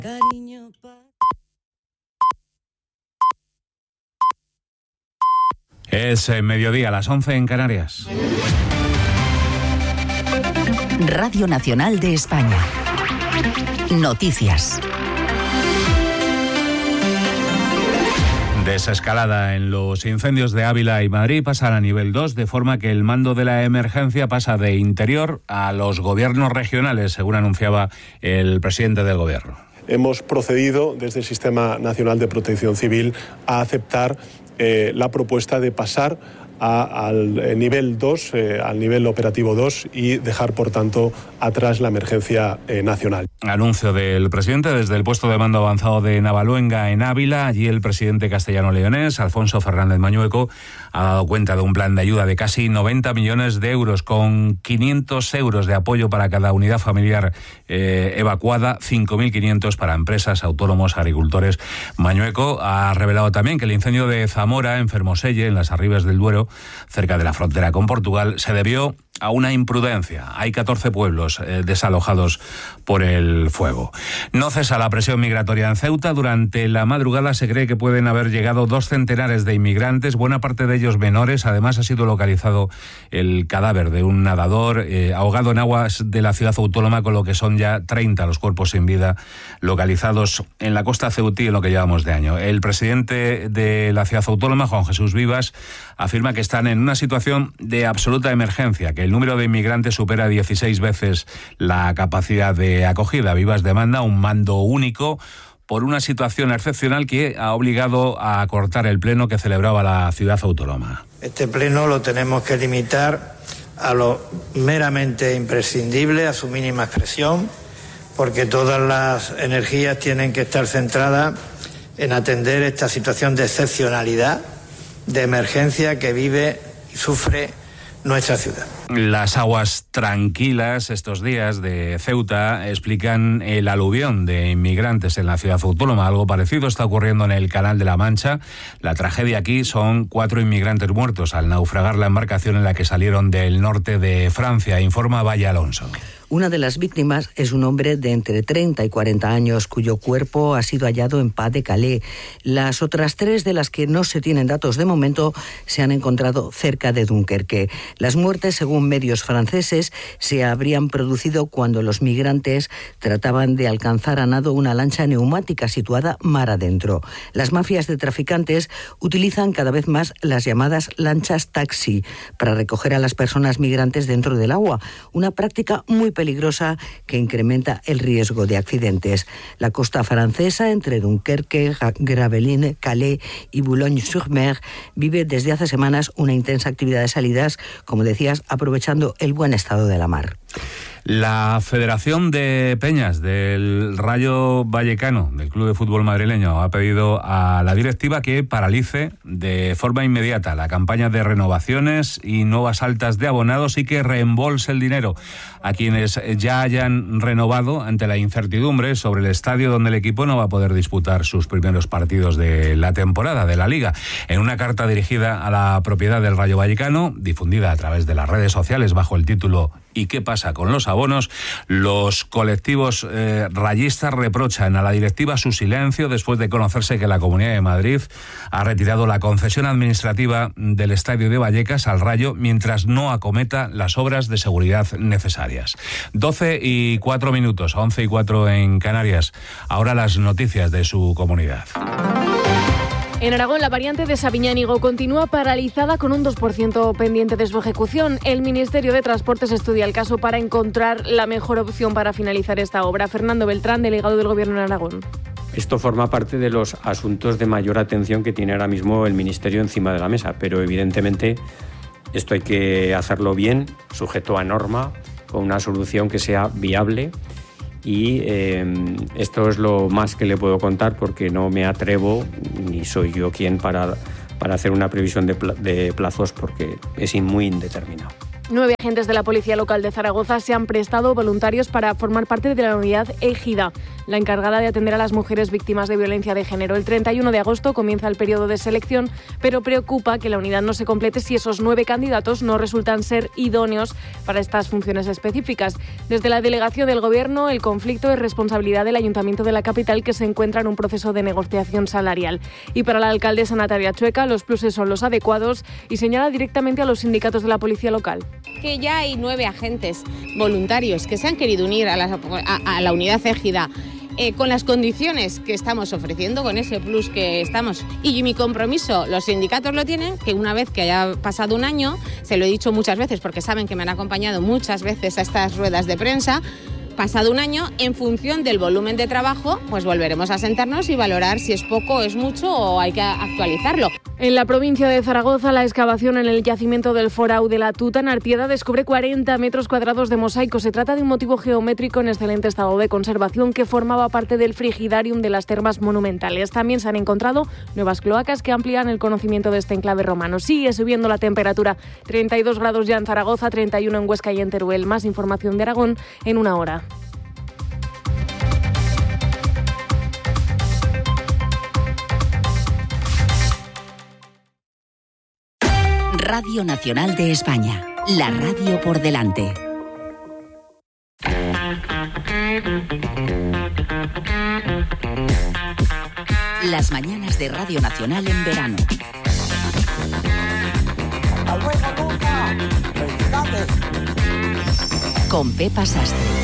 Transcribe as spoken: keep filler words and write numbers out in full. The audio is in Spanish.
Cariño, pa... Es eh, mediodía, a las once en Canarias. Radio Nacional de España. Noticias. Desescalada en los incendios de Ávila y Madrid, pasan a nivel dos, de forma que el mando de la emergencia pasa de interior a los gobiernos regionales, según anunciaba el presidente del gobierno. Hemos procedido desde el Sistema Nacional de Protección Civil a aceptar eh, la propuesta de pasar a, al nivel dos, eh, al nivel operativo dos y dejar, por tanto, atrás la emergencia eh, nacional. Anuncio del presidente desde el puesto de mando avanzado de Navaluenga en Ávila. Allí el presidente castellano-leonés, Alfonso Fernández Mañueco, ha dado cuenta de un plan de ayuda de casi noventa millones de euros, con quinientos euros de apoyo para cada unidad familiar eh, evacuada, cinco mil quinientos para empresas, autónomos, agricultores. Mañueco ha revelado también que el incendio de Zamora, en Fermoselle, en las Arribes del Duero, cerca de la frontera con Portugal, se debió a una imprudencia. Hay catorce pueblos eh, desalojados por el fuego. No cesa la presión migratoria en Ceuta. Durante la madrugada se cree que pueden haber llegado dos centenares de inmigrantes, buena parte de ellos menores. Además, ha sido localizado el cadáver de un nadador eh, ahogado en aguas de la ciudad autónoma, con lo que son ya treinta los cuerpos sin vida localizados en la costa ceutí en lo que llevamos de año. El presidente de la ciudad autónoma, Juan Jesús Vivas, afirma que están en una situación de absoluta emergencia, que el número de inmigrantes supera dieciséis veces la capacidad de acogida. Vivas demanda un mando único por una situación excepcional que ha obligado a cortar el pleno que celebraba la ciudad autónoma. Este pleno lo tenemos que limitar a lo meramente imprescindible, a su mínima expresión, porque todas las energías tienen que estar centradas en atender esta situación de excepcionalidad, de emergencia que vive y sufre nuestra ciudad. Las aguas tranquilas estos días de Ceuta explican el aluvión de inmigrantes en la ciudad autónoma. Algo parecido está ocurriendo en el Canal de la Mancha. La tragedia aquí son cuatro inmigrantes muertos al naufragar la embarcación en la que salieron del norte de Francia, informa Valle Alonso. Una de las víctimas es un hombre de entre treinta y cuarenta años cuyo cuerpo ha sido hallado en Pas de Calais. Las otras tres, de las que no se tienen datos de momento, se han encontrado cerca de Dunkerque. Las muertes, según medios franceses, se habrían producido cuando los migrantes trataban de alcanzar a nado una lancha neumática situada mar adentro. Las mafias de traficantes utilizan cada vez más las llamadas lanchas taxi para recoger a las personas migrantes dentro del agua, una práctica muy peligrosa que incrementa el riesgo de accidentes. La costa francesa, entre Dunkerque, Gravelines, Calais y Boulogne-sur-Mer, vive desde hace semanas una intensa actividad de salidas, como decías, aprovechando el buen estado de la mar. La Federación de Peñas del Rayo Vallecano, del Club de Fútbol madrileño, ha pedido a la directiva que paralice de forma inmediata la campaña de renovaciones y nuevas altas de abonados y que reembolse el dinero a quienes ya hayan renovado, ante la incertidumbre sobre el estadio donde el equipo no va a poder disputar sus primeros partidos de la temporada de la Liga. En una carta dirigida a la propiedad del Rayo Vallecano, difundida a través de las redes sociales bajo el título ¿Y qué pasa con los abonos?, los colectivos eh, rayistas reprochan a la directiva su silencio después de conocerse que la Comunidad de Madrid ha retirado la concesión administrativa del estadio de Vallecas al Rayo mientras no acometa las obras de seguridad necesarias. doce y cuatro minutos, once y cuatro en Canarias. Ahora las noticias de su comunidad. En Aragón, la variante de Sabiñánigo continúa paralizada con un dos por ciento pendiente de su ejecución. El Ministerio de Transportes estudia el caso para encontrar la mejor opción para finalizar esta obra. Fernando Beltrán, delegado del Gobierno en Aragón. Esto forma parte de los asuntos de mayor atención que tiene ahora mismo el Ministerio encima de la mesa, pero evidentemente esto hay que hacerlo bien, sujeto a norma, con una solución que sea viable. Y eh, esto es lo más que le puedo contar porque no me atrevo, ni soy yo quien para, para hacer una previsión de, pla- de plazos porque es muy indeterminado. Nueve agentes agentes de la Policía Local de Zaragoza se han prestado voluntarios para formar parte de la unidad Égida, la encargada de atender a las mujeres víctimas de violencia de género. El treinta y uno de agosto comienza el periodo de selección, pero preocupa que la unidad no se complete si esos nueve candidatos no resultan ser idóneos para estas funciones específicas. Desde la delegación del Gobierno, el conflicto es responsabilidad del Ayuntamiento de la capital, que se encuentra en un proceso de negociación salarial. Y para la alcaldesa Natalia Chueca, los pluses son los adecuados y señala directamente a los sindicatos de la policía local. Que ya hay nueve agentes voluntarios que se han querido unir a la, a, a la unidad Égida eh, con las condiciones que estamos ofreciendo, con ese plus que estamos. Y mi compromiso, los sindicatos lo tienen, que una vez que haya pasado un año, se lo he dicho muchas veces porque saben que me han acompañado muchas veces a estas ruedas de prensa, pasado un año, en función del volumen de trabajo, pues volveremos a sentarnos y valorar si es poco o es mucho o hay que actualizarlo. En la provincia de Zaragoza, la excavación en el yacimiento del Forau de la Tuta, en Artieda, descubre cuarenta metros cuadrados de mosaico. Se trata de un motivo geométrico en excelente estado de conservación que formaba parte del frigidarium de las termas monumentales. También se han encontrado nuevas cloacas que amplían el conocimiento de este enclave romano. Sigue subiendo la temperatura, treinta y dos grados ya en Zaragoza, treinta y uno en Huesca y en Teruel. Más información de Aragón en una hora. Radio Nacional de España, la radio por delante. Las mañanas de Radio Nacional en verano. Con Pepa Sastre.